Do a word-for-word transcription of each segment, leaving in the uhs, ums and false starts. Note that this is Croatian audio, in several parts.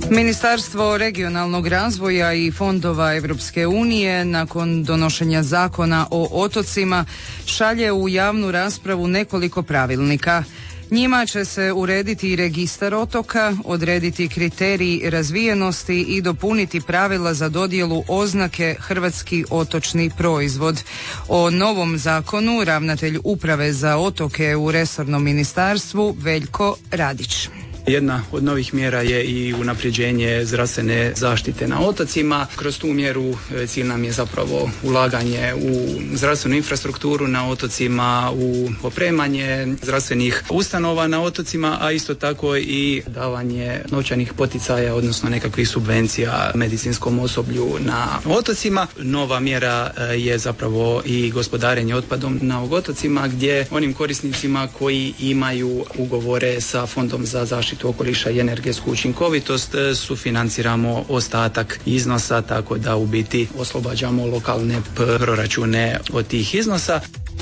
Ministarstvo regionalnog razvoja i fondova Europske unije nakon donošenja zakona o otocima šalje u javnu raspravu nekoliko pravilnika. Njima će se urediti registar otoka, odrediti kriteriji razvijenosti i dopuniti pravila za dodjelu oznake hrvatski otočni proizvod. O novom zakonu ravnatelj Uprave za otoke u resornom ministarstvu Veljko Radić. Jedna od novih mjera je i unapređenje zdravstvene zaštite na otocima. Kroz tu mjeru cilj nam je zapravo ulaganje u zdravstvenu infrastrukturu na otocima, u opremanje zdravstvenih ustanova na otocima, a isto tako i davanje novčanih poticaja, odnosno nekakvih subvencija medicinskom osoblju na otocima. Nova mjera je zapravo i gospodarenje otpadom na otocima, gdje onim korisnicima koji imaju ugovore sa Fondom za zaštitu okoliša i energetsku učinkovitost sufinanciramo ostatak iznosa, tako da u biti oslobađamo lokalne proračune od tih iznosa.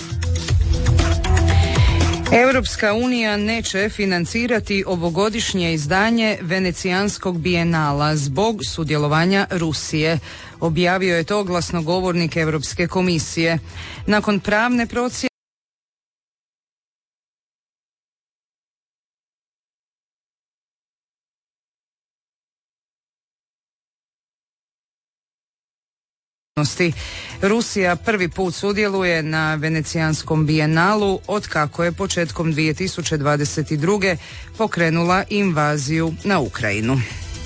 Europska unija neće financirati ovogodišnje izdanje Venecijanskog bijenala zbog sudjelovanja Rusije. Objavio je to glasnogovornik Europske komisije. Nakon pravne procjene Rusija prvi put sudjeluje na Venecijanskom bijenalu otkako je početkom dvije tisuće dvadeset druge pokrenula invaziju na Ukrajinu.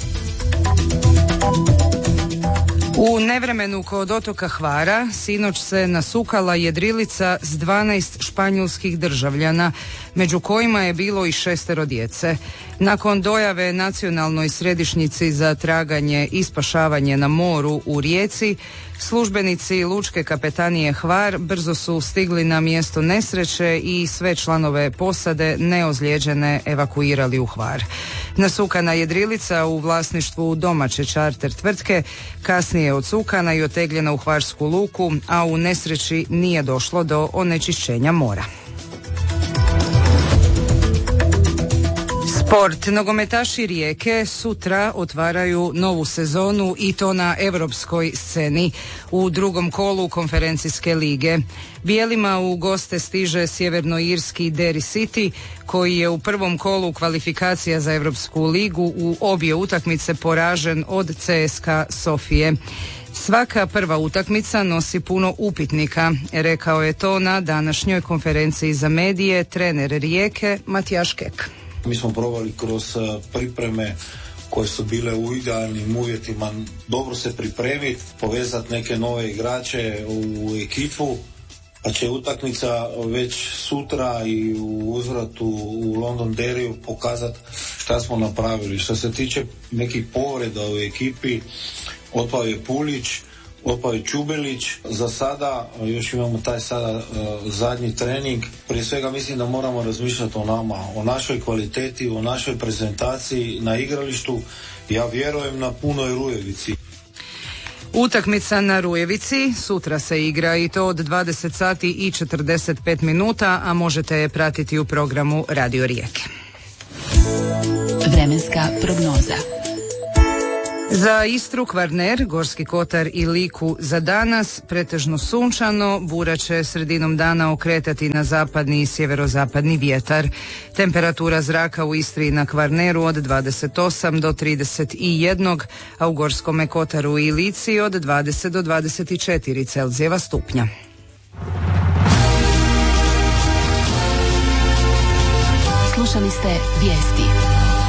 U nevremenu kod otoka Hvara sinoć se nasukala jedrilica s dvanaest španjolskih državljana, među kojima je bilo i šestero djece. Nakon dojave nacionalnoj središnjici za traganje i spašavanje na moru u Rijeci, službenici Lučke kapetanije Hvar brzo su stigli na mjesto nesreće i sve članove posade neozlijeđene evakuirali u Hvar. Nasukana jedrilica u vlasništvu domaće čarter tvrtke kasnije je odsukana i otegljena u hvarsku luku, a u nesreći nije došlo do onečišćenja mora. Sport. Nogometaši Rijeke sutra otvaraju novu sezonu i to na europskoj sceni u drugom kolu konferencijske lige. Bijelima u goste stiže sjevernoirski Derry City koji je u prvom kolu kvalifikacija za Europsku ligu u obje utakmice poražen od C S K A Sofije. Svaka prva utakmica nosi puno upitnika, rekao je to na današnjoj konferenciji za medije trener Rijeke Matijaš Kek. Mi smo probali kroz pripreme koje su bile u idealnim uvjetima dobro se pripremiti, povezati neke nove igrače u ekipu, pa će utakmica već sutra i u uzvratu u Londonderryu pokazati šta smo napravili. Što se tiče nekih povreda u ekipi, otpao je Pulić, otpao je Čubelić. Za sada još imamo taj sada uh, zadnji trening. Prije svega mislim da moramo razmišljati o nama, o našoj kvaliteti, o našoj prezentaciji na igralištu. Ja vjerujem na punoj Rujevici. Utakmica na Rujevici sutra se igra i to od dvadeset sati i četrdeset pet minuta, a možete je pratiti u programu Radio Rijeke. Vremenska prognoza. Za Istru, Kvarner, Gorski Kotar i Liku za danas pretežno sunčano, bura će sredinom dana okretati na zapadni i sjeverozapadni vjetar. Temperatura zraka u Istri i na Kvarneru od dvadeset osam do trideset jedan, a u Gorskome Kotaru i Lici od dvadeset do dvadeset četiri Celzijeva stupnja. Slušali ste vijesti.